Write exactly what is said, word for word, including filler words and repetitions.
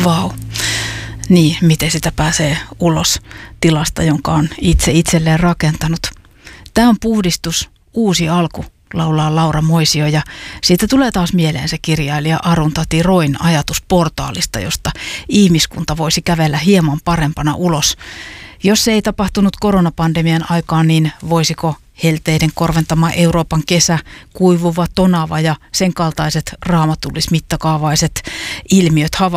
Vau. Niin, miten sitä pääsee ulos tilasta, jonka on itse itselleen rakentanut. Tämä on puhdistus, uusi alku, laulaa Laura Moisio, ja siitä tulee taas mieleen se kirjailija Arundhati Royn ajatus portaalista, josta ihmiskunta voisi kävellä hieman parempana ulos. Jos se ei tapahtunut koronapandemian aikaan, niin voisiko helteiden korventama Euroopan kesä, kuivuva tonava ja sen kaltaiset raamatullismittakaavaiset ilmiöt havaita